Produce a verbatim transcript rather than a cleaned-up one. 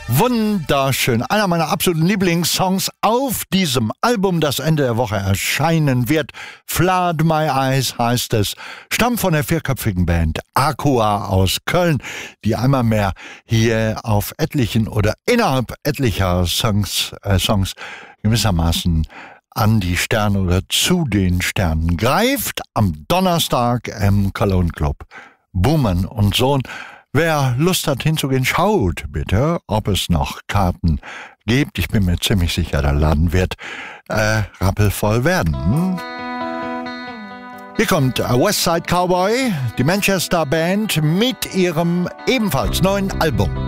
Wunderschön. Einer meiner absoluten Lieblingssongs auf diesem Album, das Ende der Woche erscheinen wird. Flood My Eyes heißt es. Stammt von der vierköpfigen Band Aqua aus Köln, die einmal mehr hier auf etlichen oder innerhalb etlicher Songs, äh, Songs gewissermaßen an die Sterne oder zu den Sternen greift. Am Donnerstag im Cologne Club. Buhmann und Sohn. Wer Lust hat hinzugehen, schaut bitte, ob es noch Karten gibt. Ich bin mir ziemlich sicher, der Laden wird äh, rappelvoll werden. Hier kommt Westside Cowboy, die Manchester Band mit ihrem ebenfalls neuen Album.